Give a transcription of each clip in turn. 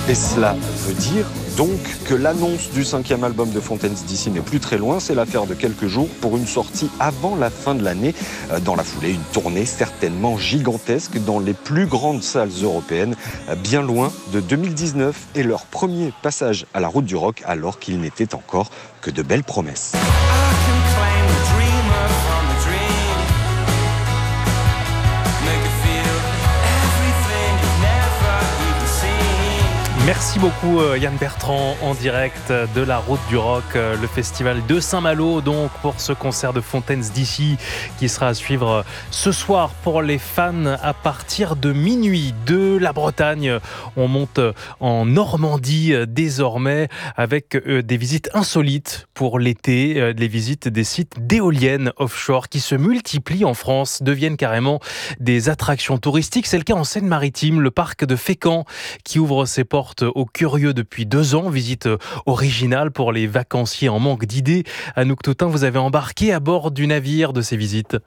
Et cela veut dire donc que l'annonce du 5e album de Fontaines DC n'est plus très loin. C'est l'affaire de quelques jours pour une sortie avant la fin de l'année. Dans la foulée, une tournée certainement gigantesque dans les plus grandes salles européennes, bien loin de 2019 et leur premier passage à la route du rock alors qu'il n'était encore que de belles promesses. Merci beaucoup Yann Bertrand en direct de la Route du Rock, le festival de Saint-Malo donc pour ce concert de Fontaines DC qui sera à suivre ce soir pour les fans à partir de minuit. De la Bretagne, on monte en Normandie désormais avec des visites insolites pour l'été, les visites des sites d'éoliennes offshore qui se multiplient en France, deviennent carrément des attractions touristiques. C'est le cas en Seine-Maritime, le parc de Fécamp qui ouvre ses portes aux curieux depuis 2 ans. Visite originale pour les vacanciers en manque d'idées. Anouk Toutain, vous avez embarqué à bord du navire de ces visites.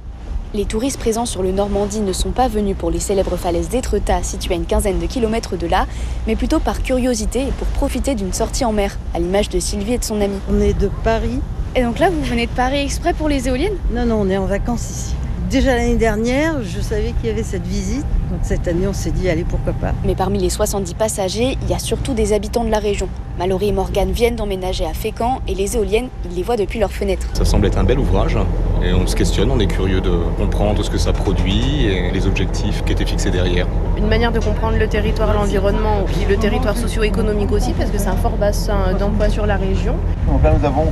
Les touristes présents sur le Normandie ne sont pas venus pour les célèbres falaises d'Étretat, situées à une quinzaine de kilomètres de là, mais plutôt par curiosité et pour profiter d'une sortie en mer, à l'image de Sylvie et de son amie. On est de Paris. Et donc là, vous venez de Paris exprès pour les éoliennes ? Non, on est en vacances ici. Déjà l'année dernière, je savais qu'il y avait cette visite. Donc cette année, on s'est dit, allez, pourquoi pas. Mais parmi les 70 passagers, il y a surtout des habitants de la région. Mallory et Morgane viennent d'emménager à Fécamp et les éoliennes, ils les voient depuis leurs fenêtres. Ça semble être un bel ouvrage et on se questionne, on est curieux de comprendre ce que ça produit et les objectifs qui étaient fixés derrière. Une manière de comprendre le territoire, l'environnement, puis le territoire socio-économique aussi, parce que c'est un fort bassin d'emploi sur la région. Donc là, nous avons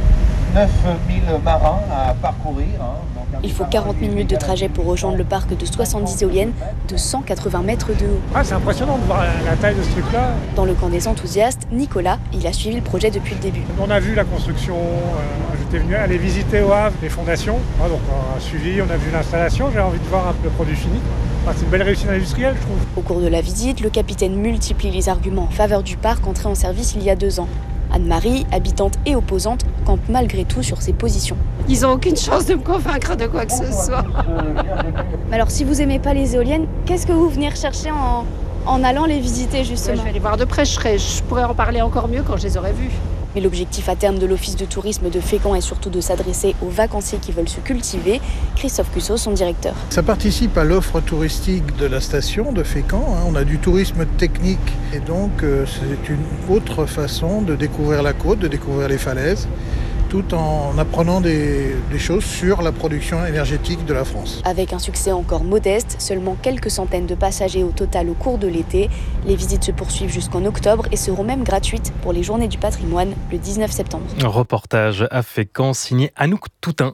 9000 marins à parcourir. Il faut 40 minutes de trajet pour rejoindre le parc de 70 éoliennes de 180 mètres de haut. C'est impressionnant de voir la taille de ce truc-là. Dans le camp des enthousiastes, Nicolas, il a suivi le projet depuis le début. On a vu la construction, j'étais venu aller visiter au Havre les fondations. Donc on a suivi, on a vu l'installation, j'ai envie de voir un peu le produit fini. C'est une belle réussite industrielle, je trouve. Au cours de la visite, le capitaine multiplie les arguments en faveur du parc entré en service il y a 2 ans. Anne-Marie, habitante et opposante, campe malgré tout sur ses positions. Ils n'ont aucune chance de me convaincre de quoi que ce soit. Mais alors, si vous aimez pas les éoliennes, qu'est-ce que vous venez rechercher en allant les visiter justement ? Je vais les voir de près, je pourrais en parler encore mieux quand je les aurai vus. Mais l'objectif à terme de l'Office de tourisme de Fécamp est surtout de s'adresser aux vacanciers qui veulent se cultiver. Christophe Cussot, son directeur. Ça participe à l'offre touristique de la station de Fécamp. On a du tourisme technique et donc c'est une autre façon de découvrir la côte, de découvrir les falaises, tout en apprenant des choses sur la production énergétique de la France. Avec un succès encore modeste, seulement quelques centaines de passagers au total au cours de l'été. Les visites se poursuivent jusqu'en octobre et seront même gratuites pour les Journées du patrimoine le 19 septembre. Un reportage à Fécamp signé Anouk Toutain.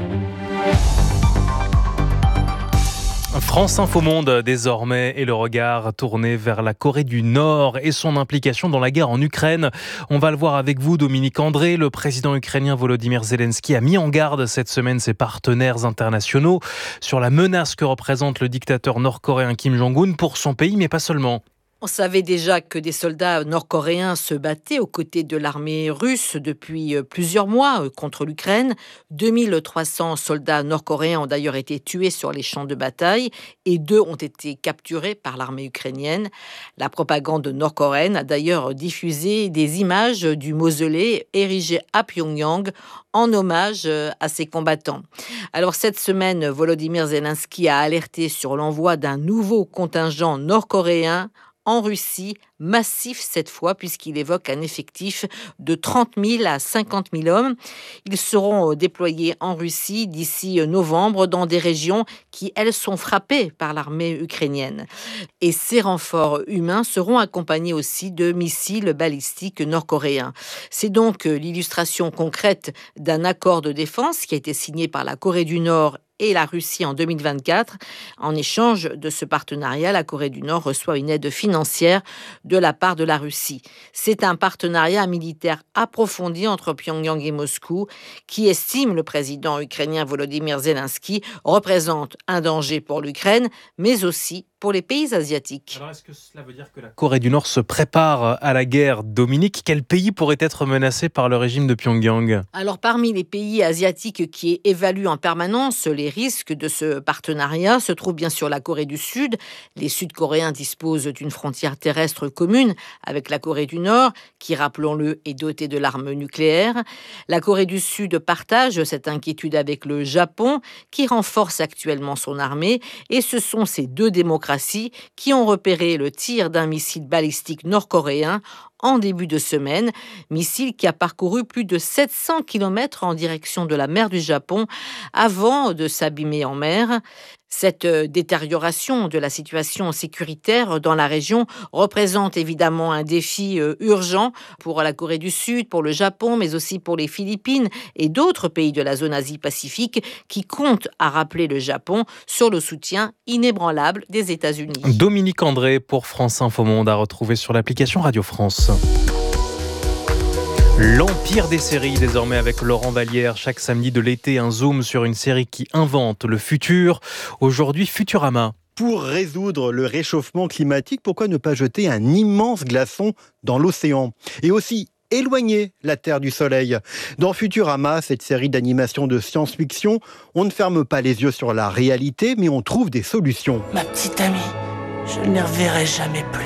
France Info Monde désormais et le regard tourné vers la Corée du Nord et son implication dans la guerre en Ukraine. On va le voir avec vous, Dominique André. Le président ukrainien Volodymyr Zelensky a mis en garde cette semaine ses partenaires internationaux sur la menace que représente le dictateur nord-coréen Kim Jong-un pour son pays, mais pas seulement. On savait déjà que des soldats nord-coréens se battaient aux côtés de l'armée russe depuis plusieurs mois contre l'Ukraine. 2300 soldats nord-coréens ont d'ailleurs été tués sur les champs de bataille et 2 ont été capturés par l'armée ukrainienne. La propagande nord-coréenne a d'ailleurs diffusé des images du mausolée érigé à Pyongyang en hommage à ces combattants. Alors cette semaine, Volodymyr Zelensky a alerté sur l'envoi d'un nouveau contingent nord-coréen en Russie, massif cette fois, puisqu'il évoque un effectif de 30 000 à 50 000 hommes. Ils seront déployés en Russie d'ici novembre dans des régions qui, elles, sont frappées par l'armée ukrainienne. Et ces renforts humains seront accompagnés aussi de missiles balistiques nord-coréens. C'est donc l'illustration concrète d'un accord de défense qui a été signé par la Corée du Nord et la Russie en 2024. En échange de ce partenariat, la Corée du Nord reçoit une aide financière de la part de la Russie. C'est un partenariat militaire approfondi entre Pyongyang et Moscou qui, estime le président ukrainien Volodymyr Zelensky, représente un danger pour l'Ukraine, mais aussi pour les pays asiatiques. Alors, est-ce que cela veut dire que la Corée du Nord se prépare à la guerre, Dominique? Quel pays pourrait être menacé par le régime de Pyongyang? Alors, parmi les pays asiatiques qui évaluent en permanence les risques de ce partenariat se trouve bien sûr la Corée du Sud. Les Sud-Coréens disposent d'une frontière terrestre commune avec la Corée du Nord, qui, rappelons-le, est dotée de l'arme nucléaire. La Corée du Sud partage cette inquiétude avec le Japon, qui renforce actuellement son armée, et ce sont ces deux démocraties qui ont repéré le tir d'un missile balistique nord-coréen en début de semaine, missile qui a parcouru plus de 700 km en direction de la mer du Japon avant de s'abîmer en mer. Cette détérioration de la situation sécuritaire dans la région représente évidemment un défi urgent pour la Corée du Sud, pour le Japon, mais aussi pour les Philippines et d'autres pays de la zone Asie-Pacifique qui comptent à rappeler le Japon sur le soutien inébranlable des États-Unis. Dominique André pour France Info Monde, à retrouver sur l'application Radio France. L'empire des séries, désormais avec Laurent Vallière. Chaque samedi de l'été, un zoom sur une série qui invente le futur. Aujourd'hui, Futurama. Pour résoudre le réchauffement climatique, pourquoi ne pas jeter un immense glaçon dans l'océan? Et aussi éloigner la Terre du Soleil. Dans Futurama, cette série d'animation de science-fiction, on ne ferme pas les yeux sur la réalité, mais on trouve des solutions. Ma petite amie, je ne les reverrai jamais plus.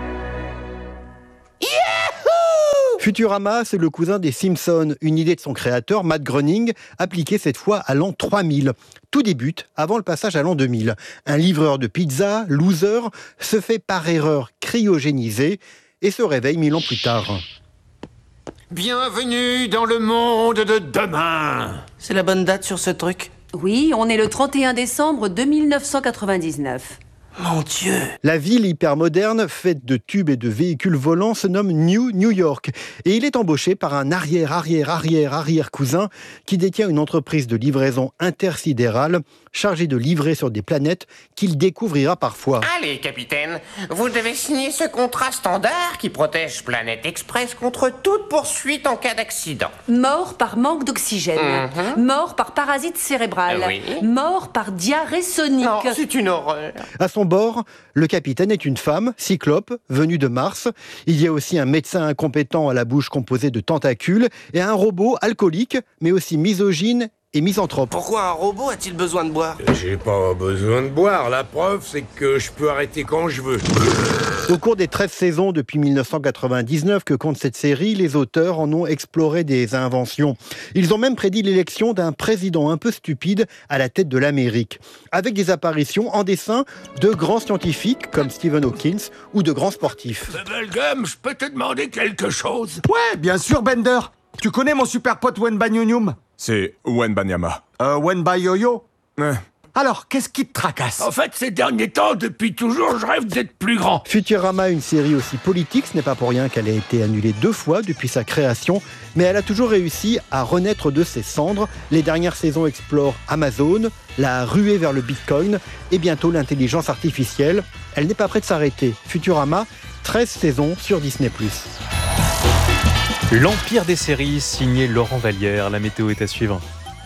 Futurama, c'est le cousin des Simpsons, une idée de son créateur, Matt Groening, appliquée cette fois à l'an 3000. Tout débute avant le passage à l'an 2000. Un livreur de pizza, loser, se fait par erreur cryogéniser et se réveille 1000 ans plus tard. Bienvenue dans le monde de demain. C'est la bonne date sur ce truc? Oui, on est le 31 décembre 2999. Mon Dieu! La ville hyper moderne, faite de tubes et de véhicules volants, se nomme New York. Et il est embauché par un arrière-cousin qui détient une entreprise de livraison intersidérale chargée de livrer sur des planètes qu'il découvrira parfois. Allez, capitaine, vous devez signer ce contrat standard qui protège Planète Express contre toute poursuite en cas d'accident. Mort par manque d'oxygène. Mort par parasite cérébral. Oui. Mort par diarrhée sonique. Non, c'est une horreur. À son bord, le capitaine est une femme, Cyclope, venue de Mars. Il y a aussi un médecin incompétent à la bouche composée de tentacules et un robot alcoolique, mais aussi misogyne et misanthrope. Pourquoi un robot a-t-il besoin de boire? J'ai pas besoin de boire. La preuve, c'est que je peux arrêter quand je veux. Au cours des 13 saisons depuis 1999 que compte cette série, les auteurs en ont exploré des inventions. Ils ont même prédit l'élection d'un président un peu stupide à la tête de l'Amérique, avec des apparitions en dessin de grands scientifiques comme Stephen Hawking ou de grands sportifs. Bubblegum, je peux te demander quelque chose? Ouais, bien sûr, Bender. Tu connais mon super pote Wenbanyonium? C'est Wenbanyama. Wenbayoyo? Alors, qu'est-ce qui te tracasse? En fait, ces derniers temps, depuis toujours, je rêve d'être plus grand. Futurama, une série aussi politique, ce n'est pas pour rien qu'elle a été annulée 2 fois depuis sa création, mais elle a toujours réussi à renaître de ses cendres. Les dernières saisons explorent Amazon, la ruée vers le Bitcoin et bientôt l'intelligence artificielle. Elle n'est pas prête de s'arrêter. Futurama, 13 saisons sur Disney+. L'empire des séries, signé Laurent Vallière. La météo est à suivre.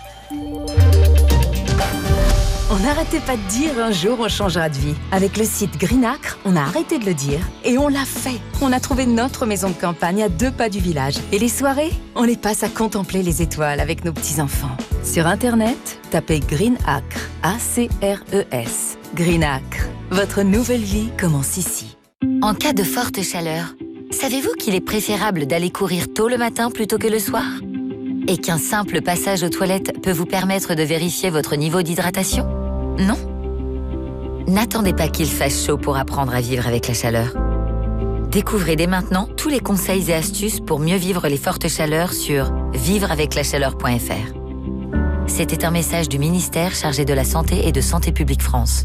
On n'arrêtait pas de dire un jour on changera de vie. Avec le site Greenacre, on a arrêté de le dire et on l'a fait. On a trouvé notre maison de campagne à 2 pas du village. Et les soirées, on les passe à contempler les étoiles avec nos petits-enfants. Sur Internet, tapez Greenacre, A-C-R-E-S. Greenacre, votre nouvelle vie commence ici. En cas de forte chaleur, savez-vous qu'il est préférable d'aller courir tôt le matin plutôt que le soir ? Et qu'un simple passage aux toilettes peut vous permettre de vérifier votre niveau d'hydratation ? Non ? N'attendez pas qu'il fasse chaud pour apprendre à vivre avec la chaleur. Découvrez dès maintenant tous les conseils et astuces pour mieux vivre les fortes chaleurs sur vivreaveclachaleur.fr. C'était un message du ministère chargé de la Santé et de Santé publique France.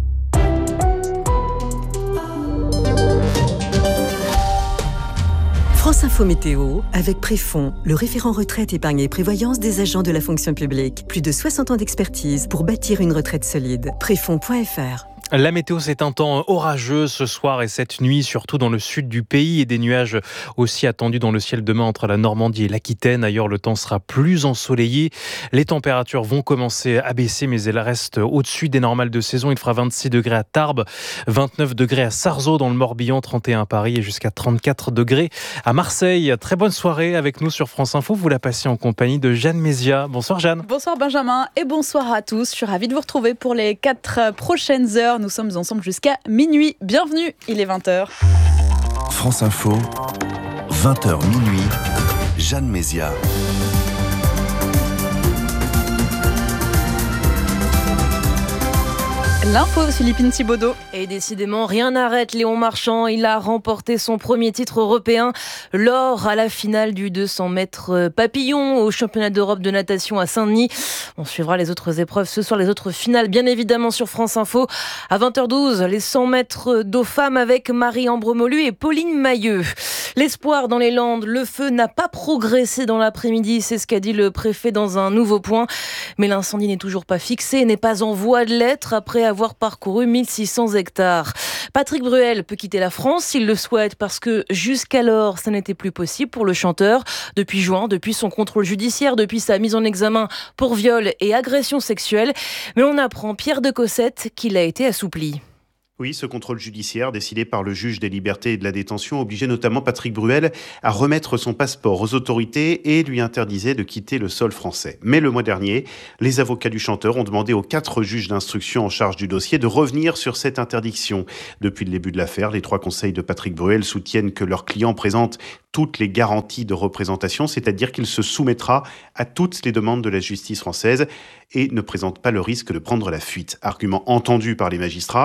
France Info Météo, avec Préfonds, le référent retraite, épargne et prévoyance des agents de la fonction publique. Plus de 60 ans d'expertise pour bâtir une retraite solide. Préfonds.fr. La météo, c'est un temps orageux ce soir et cette nuit, surtout dans le sud du pays, et des nuages aussi attendus dans le ciel demain entre la Normandie et l'Aquitaine. Ailleurs, le temps sera plus ensoleillé. Les températures vont commencer à baisser, mais elles restent au-dessus des normales de saison. Il fera 26 degrés à Tarbes, 29 degrés à Sarzeau dans le Morbihan, 31 à Paris et jusqu'à 34 degrés à Marseille. Très bonne soirée avec nous sur France Info. Vous la passez en compagnie de Jeanne Mézia. Bonsoir Jeanne. Bonsoir Benjamin et bonsoir à tous. Je suis ravie de vous retrouver pour les 4 prochaines heures. Nous sommes ensemble jusqu'à minuit. Bienvenue, il est 20h. France Info, 20h minuit, Jeanne Mézia. L'info, Philippine Thibaudot. Et décidément, rien n'arrête Léon Marchand. Il a remporté son premier titre européen, l'or à la finale du 200 mètres papillon au championnat d'Europe de natation à Saint-Denis. On suivra les autres épreuves ce soir, les autres finales, bien évidemment sur France Info. À 20h12, les 100 mètres d'eau femme avec Marie Ambremolu et Pauline Mailleux. L'espoir dans les Landes, le feu n'a pas progressé dans l'après-midi, c'est ce qu'a dit le préfet dans un nouveau point. Mais l'incendie n'est toujours pas fixé et n'est pas en voie de l'être après avoir parcouru 1600 hectares. Patrick Bruel peut quitter la France s'il le souhaite parce que jusqu'alors, ça n'était plus possible pour le chanteur. Depuis juin, depuis son contrôle judiciaire, depuis sa mise en examen pour viol et agression sexuelle. Mais on apprend, Pierre de Cossette, qu'il a été assoupli. Oui, ce contrôle judiciaire décidé par le juge des libertés et de la détention obligeait notamment Patrick Bruel à remettre son passeport aux autorités et lui interdisait de quitter le sol français. Mais le mois dernier, les avocats du chanteur ont demandé aux 4 juges d'instruction en charge du dossier de revenir sur cette interdiction. Depuis le début de l'affaire, les 3 conseils de Patrick Bruel soutiennent que leur client présente toutes les garanties de représentation, c'est-à-dire qu'il se soumettra à toutes les demandes de la justice française et ne présente pas le risque de prendre la fuite. Argument entendu par les magistrats.